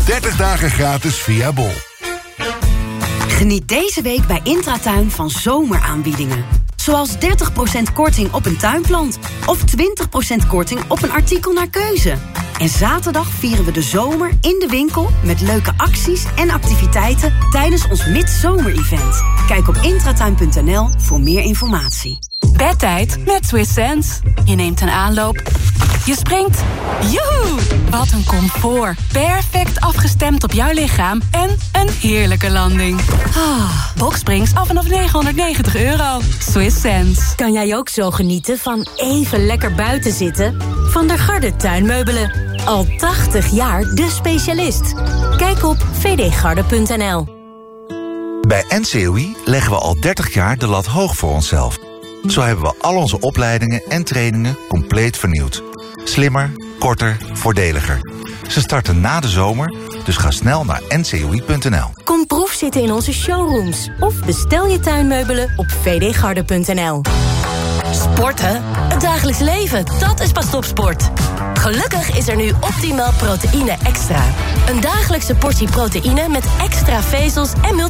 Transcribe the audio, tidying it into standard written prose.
30 dagen gratis via Bol. Geniet deze week bij Intratuin van zomeraanbiedingen. Zoals 30% korting op een tuinplant. Of 20% korting op een artikel naar keuze. En zaterdag vieren we de zomer in de winkel met leuke acties en activiteiten tijdens ons midzomer-event. Kijk op intratuin.nl voor meer informatie. Bedtijd met Swiss Sense. Je neemt een aanloop. Je springt. Joehoe! Wat een comfort. Perfect afgestemd op jouw lichaam. En een heerlijke landing. Boxsprings af vanaf €990. Swiss Sense. Kan jij ook zo genieten van even lekker buiten zitten? Van der Garde tuinmeubelen. Al 80 jaar de specialist. Kijk op vdgarde.nl. Bij NCOI leggen we al 30 jaar de lat hoog voor onszelf. Zo hebben we al onze opleidingen en trainingen compleet vernieuwd. Slimmer, korter, voordeliger. Ze starten na de zomer, dus ga snel naar ncoi.nl. Kom proefzitten in onze showrooms. Of bestel je tuinmeubelen op vdgarde.nl. Sporten? Het dagelijks leven, dat is pas topsport. Gelukkig is er nu Optimal Proteïne Extra. Een dagelijkse portie proteïne met extra vezels en multi